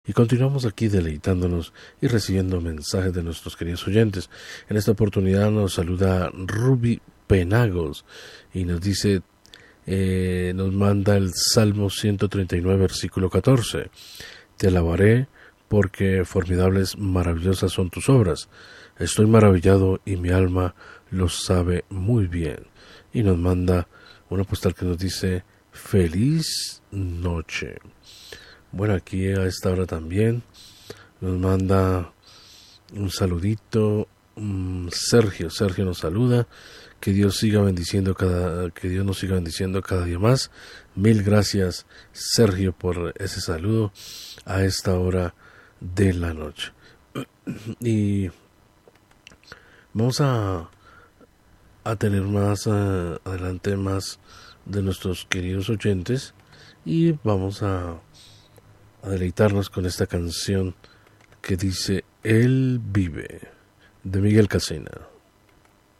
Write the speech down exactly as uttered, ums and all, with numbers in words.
Y continuamos aquí deleitándonos y recibiendo mensajes de nuestros queridos oyentes. En esta oportunidad nos saluda Ruby Penagos y nos dice, eh, nos manda el Salmo ciento treinta y nueve, versículo catorce. Te alabaré porque formidables, maravillosas son tus obras. Estoy maravillado y mi alma lo sabe muy bien. Y nos manda una postal que nos dice, feliz noche. Bueno, aquí a esta hora también nos manda un saludito um, Sergio. Sergio nos saluda. Que Dios siga bendiciendo cada, que Dios nos siga bendiciendo cada día más. Mil gracias, Sergio, por ese saludo a esta hora de la noche. Y vamos a, a tener más uh, adelante más de nuestros queridos oyentes y vamos a a deleitarnos con esta canción que dice Él vive, de Miguel Casina.